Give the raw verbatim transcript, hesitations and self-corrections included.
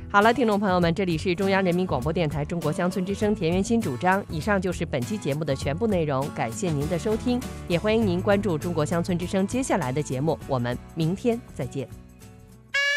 好了，听众朋友们，这里是中央人民广播电台中国乡村之声田园新主张，以上就是本期节目的全部内容，感谢您的收听，也欢迎您关注中国乡村之声接下来的节目，我们明天再见。